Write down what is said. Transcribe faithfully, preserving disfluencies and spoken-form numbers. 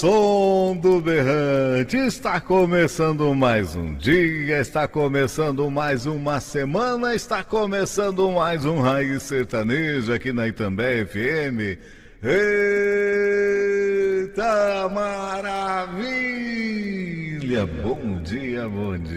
som do berrante. Está começando mais um dia, está começando mais uma semana, está começando mais um Raiz Sertanejo aqui na Itambé F M. Eita maravilha! Bom dia, bom dia.